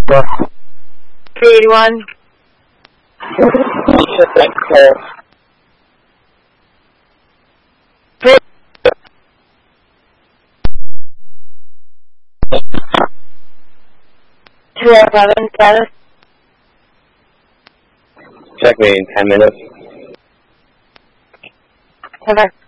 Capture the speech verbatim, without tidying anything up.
three eighty-one. two oh seven status. Check me in ten minutes. Okay.